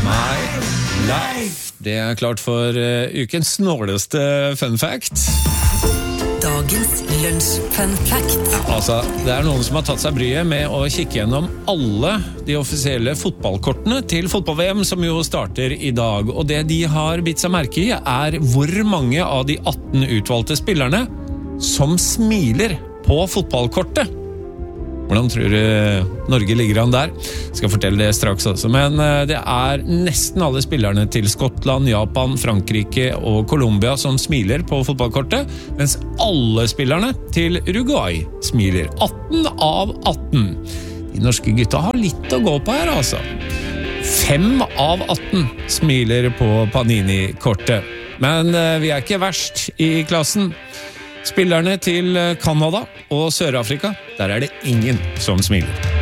my life. Det klart for ukens snåleste fun fact. Dagens lunsj fun fact. Altså, det noen som har tatt seg bryet med å kikke gjennom alle de offisielle fotballkortene til fotball-VM som jo starter i dag. Og det de har bitt seg merke i hvor mange av de 18 utvalgte spillerne som smiler på fotballkortet. Hvordan tror du Norge ligger an der? Jeg skal fortelle det straks også, men det nesten alle spillerne til Skottland, Japan, Frankrike og Colombia som smiler på fotballkortet, mens alle spillerne til Uruguay smiler. 18 av 18. De norske gutta har litt å gå på her, altså. 5 av 18 smiler på Panini-kortet. Men vi ikke verst i klassen. Spillerne til Kanada og Sør-Afrika, der det ingen som smiler.